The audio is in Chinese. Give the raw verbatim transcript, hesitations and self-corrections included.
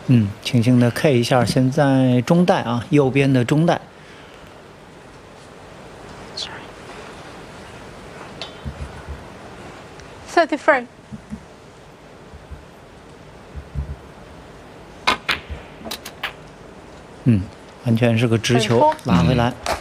嗯，轻轻的 K 一下，现在中带啊，右边的中带。 thirty-three。 嗯，完全是个直球，拉回来。嗯